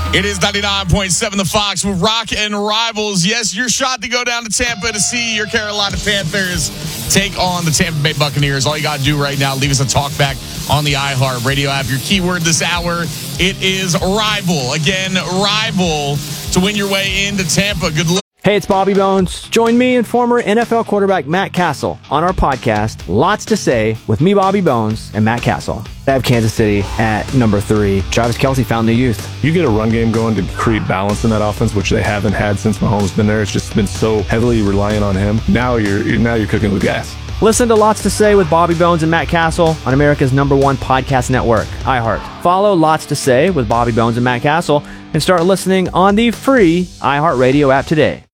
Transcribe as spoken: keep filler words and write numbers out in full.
It is ninety-nine point seven The Fox with Rock and Rivals. Yes, your shot to go down to Tampa to see your Carolina Panthers take on the Tampa Bay Buccaneers. All you got to do right now, leave us a talkback on the iHeart Radio app. Your keyword this hour, it is rival. Again, rival to win your way into Tampa. Good luck. Hey, it's Bobby Bones. Join me and former N F L quarterback Matt Castle on our podcast, Lots to Say, with me, Bobby Bones, and Matt Castle. I have Kansas City at number three. Travis Kelce found the youth. You get a run game going to create balance in that offense, which they haven't had since Mahomes been there. It's just been so heavily reliant on him. Now you're now you're cooking with gas. Listen to Lots to Say with Bobby Bones and Matt Castle on America's number one podcast network, iHeart. Follow Lots to Say with Bobby Bones and Matt Castle and start listening on the free iHeart Radio app today.